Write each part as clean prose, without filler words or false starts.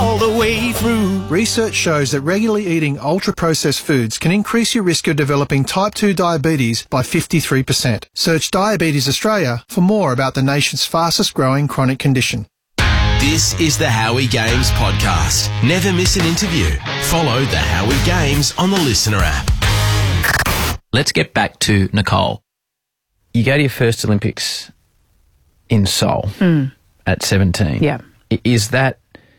all the way through. Research shows that regularly eating ultra-processed foods can increase your risk of developing type 2 diabetes by 53%. Search Diabetes Australia for more about the nation's fastest growing chronic condition. This is the Howie Games podcast. Never miss an interview. Follow the Howie Games on the Listener app. Let's get back to Nicole. You go to your first Olympics in Seoul at 17. Yeah. Is that...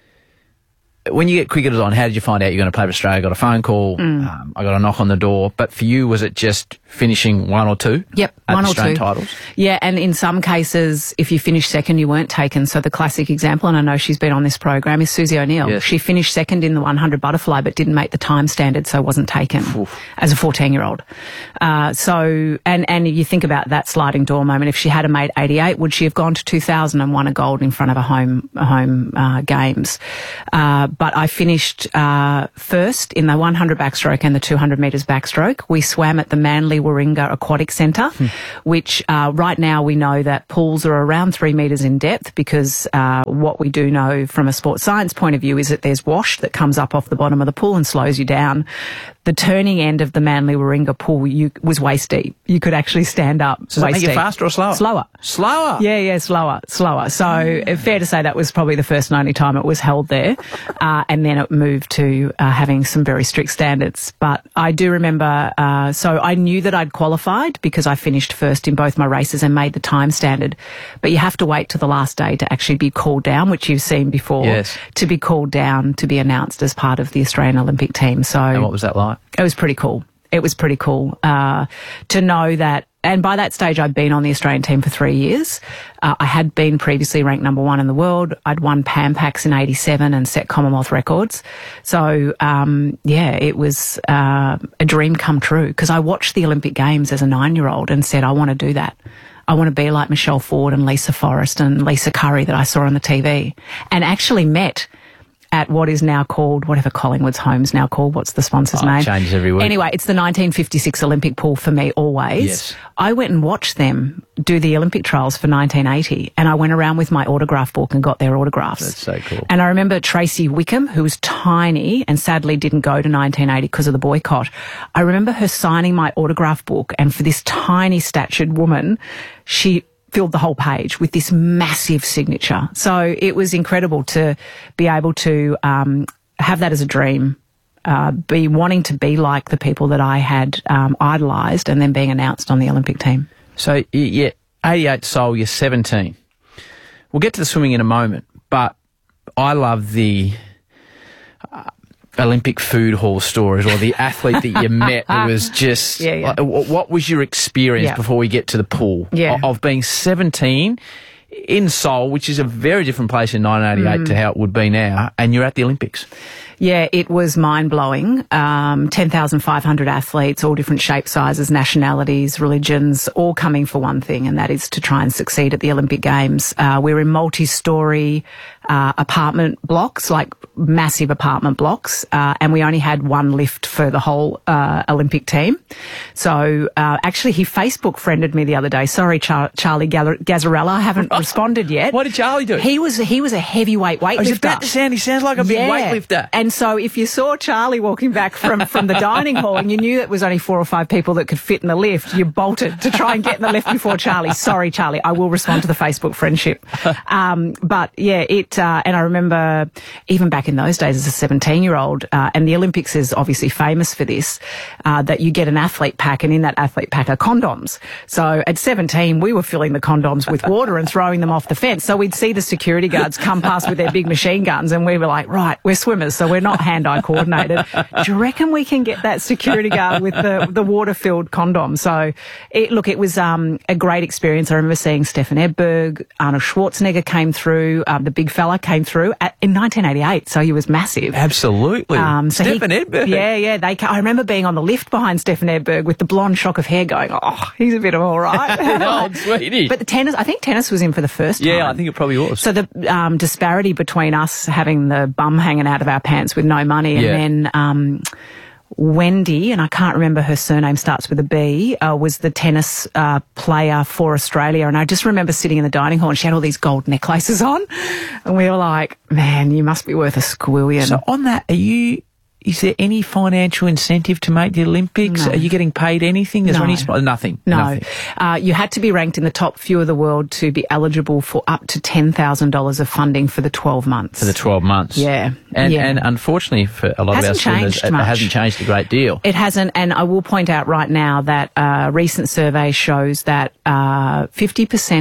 When you get cricketers on, how did you find out you're going to play for Australia? I got a phone call. I got a knock on the door. But for you, was it just finishing one or two? Yep, at one or Australian two titles? Yeah, and in some cases, if you finished second, you weren't taken. So the classic example, and I know she's been on this program, is Susie O'Neill. Yes. She finished second in the 100 butterfly, but didn't make the time standard, so wasn't taken as a 14-year-old. And you think about that sliding door moment. If she had made 88, would she have gone to 2000 and won a gold in front of a home games? But I finished first in the 100 backstroke and the 200 metres backstroke. We swam at the Manly Warringah Aquatic Centre, which right now we know that pools are around 3 metres in depth because what we do know from a sports science point of view is that there's wash that comes up off the bottom of the pool and slows you down. The turning end of the Manly Warringah pool was waist deep. You could actually stand up. So does that make you faster or slower? Slower. Slower? Yeah, slower. So fair to say that was probably the first and only time it was held there. And then it moved to having some very strict standards. But I do remember, so I knew that I'd qualified because I finished first in both my races and made the time standard. But you have to wait to the last day to actually be called down, which you've seen before. Yes. To be called down to be announced as part of the Australian Olympic team. So. And what was that like? It was pretty cool. It was pretty cool to know that. And by that stage, I'd been on the Australian team for 3 years. I had been previously ranked number 1 in the world. I'd won Pan Pacs in 87 and set Commonwealth records. So, it was a dream come true because I watched the Olympic Games as a 9-year-old and said, I want to do that. I want to be like Michelle Ford and Lisa Forrest and Lisa Curry that I saw on the TV, and actually met at what is now called, whatever Collingwood's home's now called. What's the sponsor's name? It changes every week. Anyway, it's the 1956 Olympic pool for me always. Yes. I went and watched them do the Olympic trials for 1980, and I went around with my autograph book and got their autographs. That's so cool. And I remember Tracy Wickham, who was tiny and sadly didn't go to 1980 because of the boycott. I remember her signing my autograph book, and for this tiny statured woman, she filled the whole page with this massive signature. So it was incredible to be able to have that as a dream, be wanting to be like the people that I had idolised, and then being announced on the Olympic team. So, 88 Seoul, you're 17. We'll get to the swimming in a moment, but I love the Olympic food hall stories, or the athlete that you met who was just... Yeah. What was your experience before we get to the pool of being 17 in Seoul, which is a very different place in 1988 to how it would be now, and you're at the Olympics? Yeah, it was mind-blowing. 10,500 athletes, all different shapes, sizes, nationalities, religions, all coming for one thing, and that is to try and succeed at the Olympic Games. We're in multi-storey apartment blocks, like massive apartment blocks, and we only had one lift for the whole Olympic team. So actually, he Facebook friended me the other day. Sorry, Charlie Gazzarella, I haven't responded yet. What did Charlie do? He was a heavyweight weightlifter. I was about to sound, he sounds like a big weightlifter. And so if you saw Charlie walking back from the dining hall and you knew that was only 4 or 5 people that could fit in the lift, you bolted to try and get in the lift before Charlie. Sorry, Charlie, I will respond to the Facebook friendship. But yeah, and I remember even back in those days as a 17-year-old, and the Olympics is obviously famous for this, that you get an athlete pack, and in that athlete pack are condoms. So at 17, we were filling the condoms with water and throwing them off the fence. So we'd see the security guards come past with their big machine guns, and we were like, right, we're swimmers, so we're not hand-eye coordinated. Do you reckon we can get that security guard with the water-filled condom? So it was a great experience. I remember seeing Stefan Edberg, Arnold Schwarzenegger came through, the big fella came through in 1988, so he was massive. Absolutely. Stefan Edberg. Yeah. I remember being on the lift behind Stefan Edberg with the blonde shock of hair going, oh, he's a bit of all right. No, sweetie. But I think tennis was in for the first time. Yeah, I think it probably was. So the disparity between us having the bum hanging out of our pants with no money and then Wendy, and I can't remember her surname, starts with a B, was the tennis player for Australia. And I just remember sitting in the dining hall and she had all these gold necklaces on. And we were like, man, you must be worth a squillion. So on that, is there any financial incentive to make the Olympics? No. Are you getting paid anything? Is there any nothing? No. Nothing. You had to be ranked in the top few of the world to be eligible for up to $10,000 of funding for the 12 months. For the 12 months. Yeah. And unfortunally for a lot of our swimmers, it hasn't changed a great deal. It hasn't, and I will point out right now that a recent survey shows that 50%